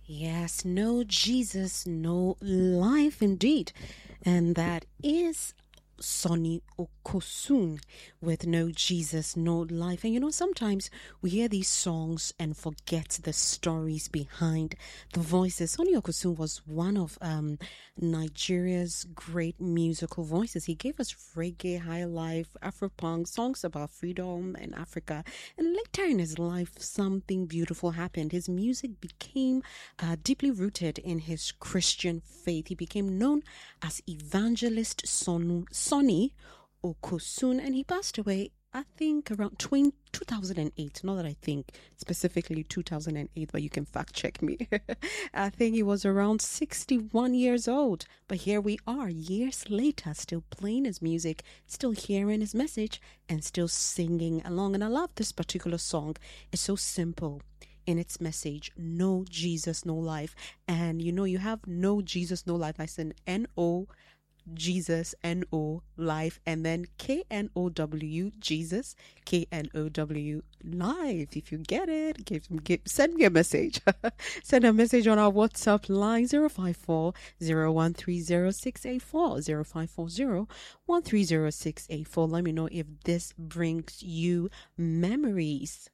Yes, no Jesus, no life indeed. And that is Sonny Okosun with No Jesus, No Life. And sometimes we hear these songs and forget the stories behind the voices. Sonny Okosun was one of Nigeria's great musical voices. He gave us reggae, high life, Afropunk, songs about freedom and Africa. And later in his life, something beautiful happened. His music became deeply rooted in his Christian faith. He became known as Evangelist Sonny Okosun, and he passed away, I think, around 2008. Not that I think specifically 2008, but you can fact check me. I think he was around 61 years old. But here we are, years later, still playing his music, still hearing his message, and still singing along. And I love this particular song. It's so simple in its message: no Jesus, no life. And you have no Jesus, no life. I said N-O Jesus, N-O, life, and then K-N-O-W, Jesus, K-N-O-W, life. If you get it, send me a message. Send a message on our WhatsApp line 054 0130684 Let me know if this brings you memories.